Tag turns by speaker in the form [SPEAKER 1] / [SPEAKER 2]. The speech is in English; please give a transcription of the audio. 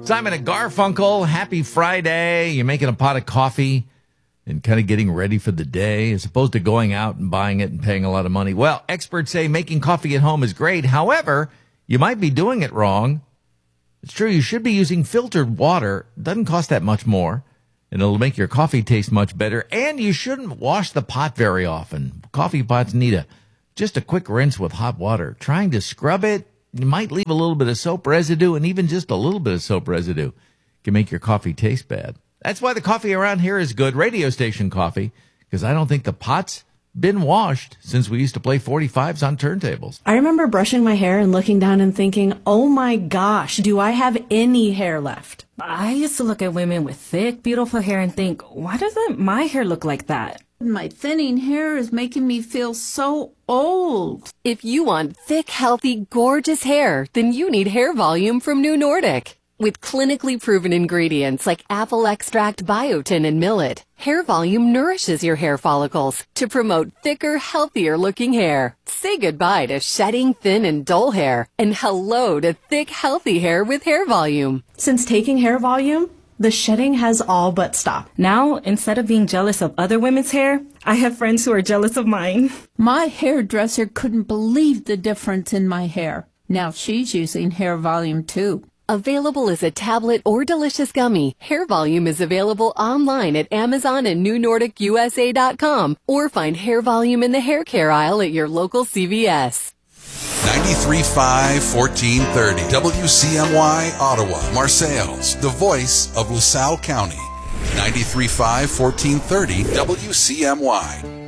[SPEAKER 1] Simon and Garfunkel, happy Friday. You're making a pot of coffee and kind of getting ready for the day as opposed to going out and buying it and paying a lot of money. Well, experts say making coffee at home is great. However, you might be doing it wrong. It's true, you should be using filtered water. It doesn't cost that much more, and it'll make your coffee taste much better. And you shouldn't wash the pot very often. Coffee pots need just a quick rinse with hot water. Trying to scrub it, you might leave a little bit of soap residue, and even just a little bit of soap residue can make your coffee taste bad. That's why the coffee around here is good, radio station coffee, because I don't think the pot's been washed since we used to play 45s on turntables.
[SPEAKER 2] I remember brushing my hair and looking down and thinking, oh my gosh, do I have any hair left?
[SPEAKER 3] I used to look at women with thick, beautiful hair and think, why doesn't my hair look like that?
[SPEAKER 4] My thinning hair is making me feel so old.
[SPEAKER 5] If you want thick, healthy, gorgeous hair, then you need Hair Volume from New Nordic. With clinically proven ingredients like apple extract, biotin, and millet, Hair Volume nourishes your hair follicles to promote thicker, healthier-looking hair. Say goodbye to shedding, thin, and dull hair, and hello to thick, healthy hair with Hair Volume.
[SPEAKER 2] Since taking Hair Volume, the shedding has all but stopped.
[SPEAKER 3] Now, instead of being jealous of other women's hair, I have friends who are jealous of mine.
[SPEAKER 4] My hairdresser couldn't believe the difference in my hair. Now she's using Hair Volume too.
[SPEAKER 5] Available as a tablet or delicious gummy, Hair Volume is available online at Amazon and NewNordicUSA.com, or find Hair Volume in the hair care aisle at your local CVS.
[SPEAKER 6] 93.5, 1430. WCMY, Ottawa, Marseilles, the voice of LaSalle County. 93.5, 1430. WCMY.